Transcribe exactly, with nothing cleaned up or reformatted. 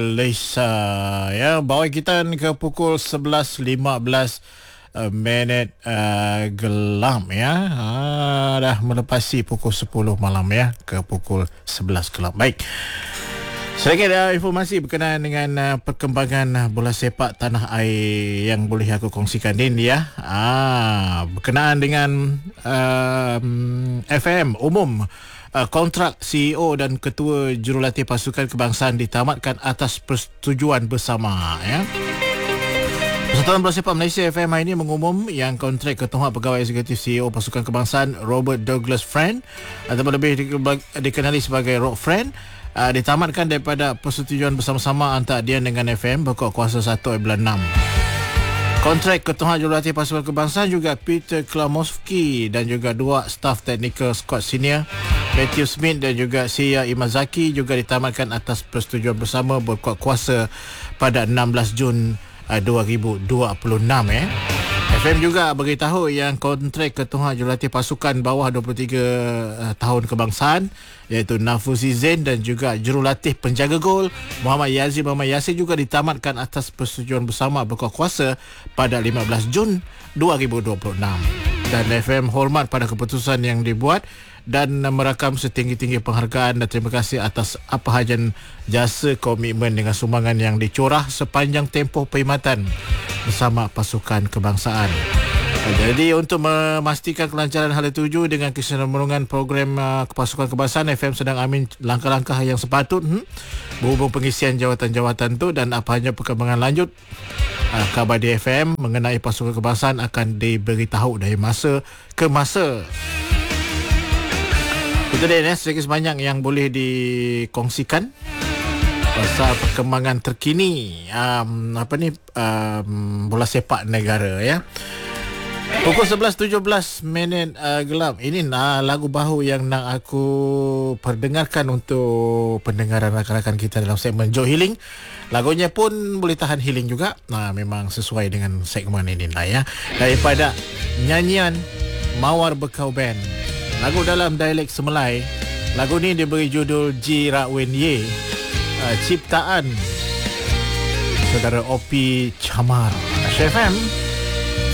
Malaysia ya, bawa kita ke pukul sebelas lima belas uh, minit uh, gelam ya. Ha, dah melepasi pukul sepuluh malam ya, ke pukul sebelas gelam. Baik. Sedikit uh, informasi berkenaan dengan uh, perkembangan uh, bola sepak tanah air yang boleh aku kongsikan ini ya. Ah, berkenaan dengan uh, F M umum, uh, kontrak C E O dan ketua jurulatih pasukan kebangsaan ditamatkan atas persetujuan bersama ya. Persatuan Bola Sepak Malaysia F M hari ini mengumum yang kontrak ketua pegawai eksekutif C E O pasukan kebangsaan Robert Douglas Friend atau lebih dikenali sebagai Rob Friend Uh, ditamatkan daripada persetujuan bersama-sama antara dia dengan F M pokok kuasa satu bulan enam. Kontrak ketua jurulatih pasukan kebangsaan juga Peter Klamovsky dan juga dua staf teknikal skuad senior Matthew Smith dan juga Seiya Imazaki juga ditamatkan atas persetujuan bersama berkuat kuasa pada enam belas Jun dua ribu dua puluh enam eh. F M juga beritahu yang kontrak ketua jurulatih pasukan bawah dua puluh tiga uh, tahun kebangsaan iaitu Nafuzi Zain dan juga jurulatih penjaga gol Muhammad Yazid Muhammad Yasir juga ditamatkan atas persetujuan bersama berkuat kuasa pada lima belas Jun dua ribu dua puluh enam. Dan F M hormat pada keputusan yang dibuat dan merakam setinggi-tinggi penghargaan dan terima kasih atas apa hajan jasa komitmen dengan sumbangan yang dicurah sepanjang tempoh perkhidmatan bersama pasukan kebangsaan. Jadi untuk memastikan kelancaran hal itu dengan kesinambungan program uh, pasukan kebangsaan, F M sedang ambil langkah-langkah yang sepatut hmm, berhubung pengisian jawatan-jawatan tu dan apa hanya perkembangan lanjut uh, khabar di F M mengenai pasukan kebangsaan akan diberitahu dari masa ke masa. Itu dia ya, sedikit sebanyak yang boleh dikongsikan pasal perkembangan terkini um, apa ni um, bola sepak negara ya. Pukul sebelas tujuh belas minit uh, gelap. Ini uh, lagu baru yang nak aku perdengarkan untuk pendengaran rakan-rakan kita dalam segmen Joe Healing. Lagunya pun boleh tahan healing juga. Nah, memang sesuai dengan segmen ini lah ya. Daripada nyanyian Mawar Bekau Band. Lagu dalam dialek Semelai. Lagu ni diberi judul Ji Rawin Ye. Uh, ciptaan saudara O P Chamar. F M